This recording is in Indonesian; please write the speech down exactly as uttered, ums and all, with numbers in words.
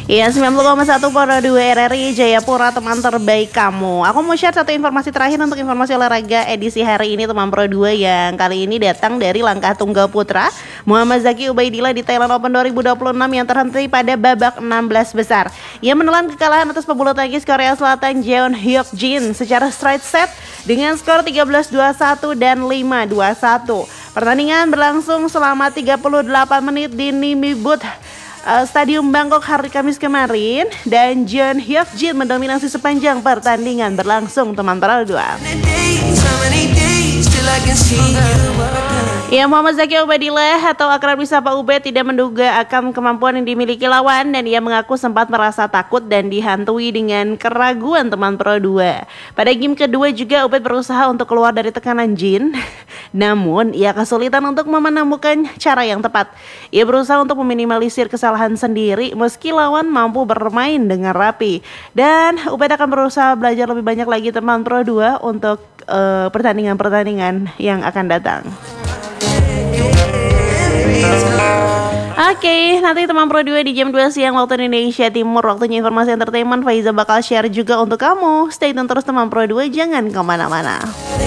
Iya, sembilan puluh koma satu Pro dua R R I Jayapura, teman terbaik kamu. Aku mau share satu informasi terakhir untuk informasi olahraga edisi hari ini teman Pro dua, yang kali ini datang dari langkah tunggal putra. Muhammad Zaki Ubaidillah di Thailand Open dua ribu dua puluh enam yang terhenti pada babak enam belas besar. Ia menelan kekalahan atas pebulu tangkis Korea Selatan Jeon Hyuk Jin secara straight set dengan skor tiga belas dua puluh satu dan lima dua puluh satu. Pertandingan berlangsung selama tiga puluh delapan menit di Nimibut Uh, Stadium Bangkok hari Kamis kemarin, dan Jeon Hyuk Jin mendominasi sepanjang pertandingan berlangsung teman Pro dua. Ya, Muhammad Zaki Ubaidillah atau akrab disapa Ubed tidak menduga akan kemampuan yang dimiliki lawan, dan ia mengaku sempat merasa takut dan dihantui dengan keraguan teman Pro dua. Pada game kedua juga Ubed berusaha untuk keluar dari tekanan Jin, namun ia kesulitan untuk menemukan cara yang tepat. Ia berusaha untuk meminimalisir kesalahan sendiri meski lawan mampu bermain dengan rapi, dan Ubed akan berusaha belajar lebih banyak lagi teman Pro dua untuk uh, pertandingan-pertandingan yang akan datang. Oke, okay, nanti teman Pro dua di jam dua siang waktu Indonesia Timur, waktunya informasi entertainment. Faiza bakal share juga untuk kamu. Stay tune terus teman Pro dua, jangan kemana-mana.